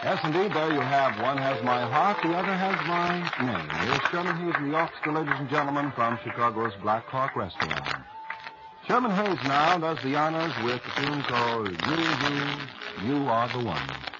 Yes, indeed, there you have One Has My Heart, the other has my name. Here's Sherman Hayes in the orchestra, ladies and gentlemen, from Chicago's Black Hawk Restaurant. Sherman Hayes now does the honors with a tune called You, You, You Are the One.